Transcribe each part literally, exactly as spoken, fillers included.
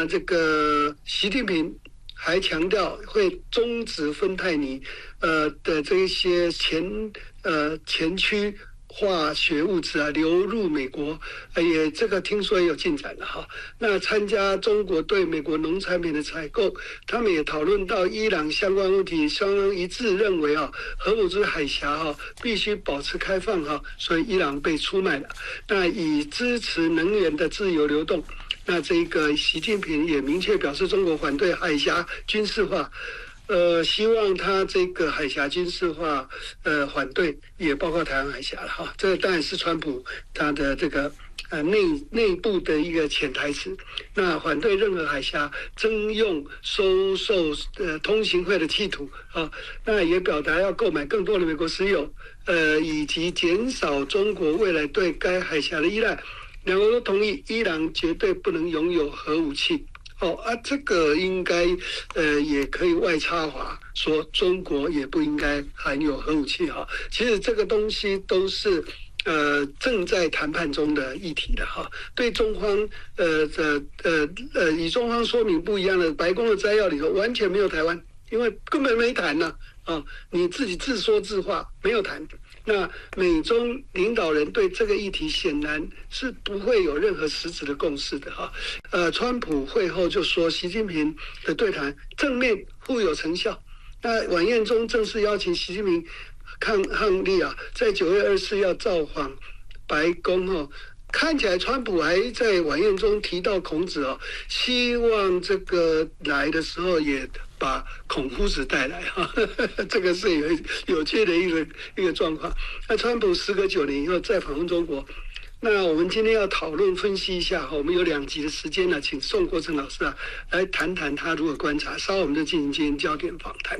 那这个习近平还强调会终止芬太尼呃的这一些前呃前驱化学物质啊流入美国，也这个听说也有进展了哈。那参加中国对美国农产品的采购，他们也讨论到伊朗相关问题，相当一致认为啊，荷鲁兹海峡哈必须保持开放哈，所以伊朗被出卖了。那以支持能源的自由流动，那这个习近平也明确表示，中国反对海峡军事化。呃，希望他这个海峡军事化，呃，反对也包括台湾海峡了哈。这个当然是川普他的这个呃内内部的一个潜台词。那反对任何海峡征用、收受呃通行费的企图啊。那也表达要购买更多的美国石油，呃，以及减少中国未来对该海峡的依赖。两国都同意，伊朗绝对不能拥有核武器。哦啊，这个应该呃也可以外插话说，中国也不应该含有核武器哈。其实这个东西都是呃正在谈判中的议题的哈。对中方呃呃呃呃与中方说明不一样的，白宫的摘要里头完全没有台湾，因为根本没谈呢啊，你自己自说自话，没有谈。那美中领导人对这个议题显然是不会有任何实质的共识的哈。呃，川普会后就说，习近平的对谈正面互有成效。那晚宴中正式邀请习近平抗抗力啊，在九月二十四要造访白宫哦。看起来川普还在晚宴中提到孔子哦，希望这个来的时候也把孔夫子带来哈，这个是有有趣的一个一个状况。那川普时隔九年以后再访问中国，那我们今天要讨论分析一下哈，我们有两集的时间呢，请宋国成老师啊来谈谈他如何观察，稍后我们就进行今天焦点访谈。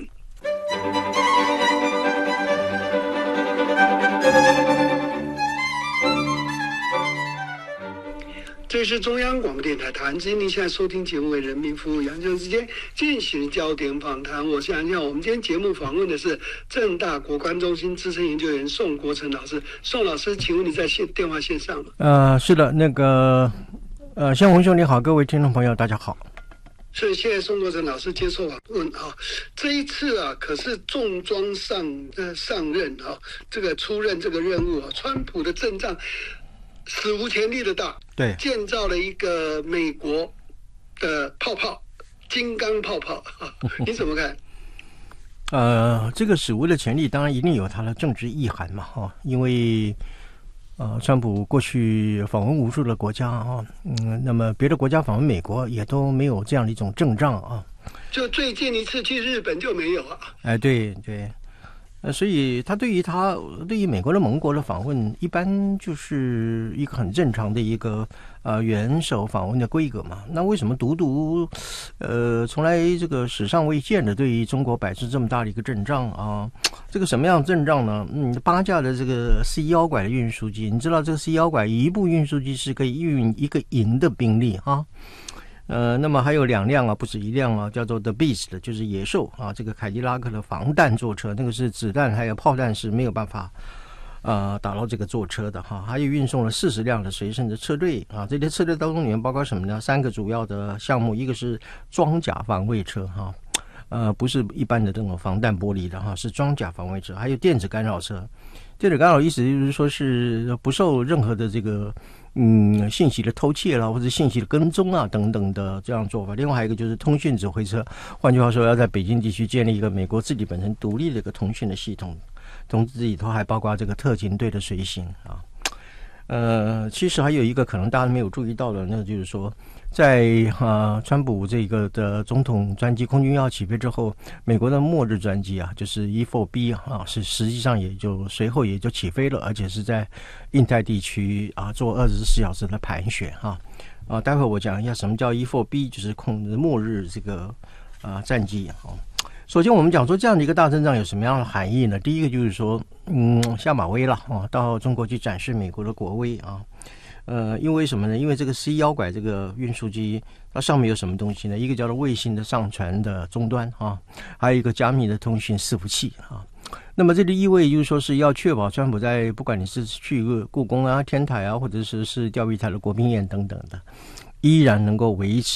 这是中央广播电台台湾之音，您现在收听节目为人民服务，杨绛之间进行焦点访谈，我是杨绛。我们今天节目访问的是政大国关中心资深研究员宋国成老师。宋老师，请问你在线电话线上吗？ 呃，是的，那个呃，向宏兄你好，各位听众朋友大家好。 是，谢谢宋国成老师接受访问啊。这一次啊，可是重装上呃上任啊，这个出任这个任务啊，川普的阵仗史无前例的大， 对， 建造了一个美国的泡泡，金刚泡泡，你怎么看？ 呃，这个史无的前例当然一定有它的政治意涵嘛，哈，因为呃，川普过去访问无数的国家啊，嗯，那么别的国家访问美国也都没有这样的一种阵仗啊， 就最近一次去日本就没有啊， 哎，对对。呃，所以他对于他对于美国的盟国的访问，一般就是一个很正常的一个呃元首访问的规格嘛。那为什么独独呃从来这个史上未见的对于中国摆出这么大的一个阵仗啊？这个什么样的阵仗呢？嗯，八架的这个 C 幺拐的运输机，你知道这个 C 幺拐一部运输机是可以运一个营的兵力啊。呃，那么还有两辆啊，不止一辆啊，叫做 The Beast， 就是野兽啊，这个凯迪拉克的防弹座车，那个是子弹还有炮弹是没有办法呃打到这个座车的哈。还有运送了四十辆的随身的车队啊，这些车队当中里面包括什么呢？三个主要的项目，一个是装甲防卫车哈，呃，不是一般的这种防弹玻璃的哈，是装甲防卫车，还有电子干扰车。电子干扰意思就是说是不受任何的这个嗯信息的偷窃啦，或者信息的跟踪啊等等的这样做法。另外还有一个就是通讯指挥车，换句话说，要在北京地区建立一个美国自己本身独立的一个通讯的系统，同时里头还包括这个特勤队的随行啊。呃，其实还有一个可能大家没有注意到的，那就是说，在啊川普这个的总统专机空军一号起飞之后，美国的末日专机啊，就是 E 四 B 啊，是实际上也就随后也就起飞了，而且是在印太地区啊做二十四小时的盘旋哈啊。待会我讲一下什么叫 E 四 B， 就是控制末日这个啊战机啊。首先，我们讲说这样的一个大阵仗有什么样的含义呢？第一个就是说，嗯，下马威了啊，到中国去展示美国的国威啊。呃，因为什么呢？因为这个 C 幺拐这个运输机，它上面有什么东西呢？一个叫做卫星的上传的终端啊，还有一个加密的通讯伺服器啊。那么这里意味就是说是要确保川普在不管你是去故宫啊、天台啊，或者是是钓鱼台的国宾宴等等的，依然能够维持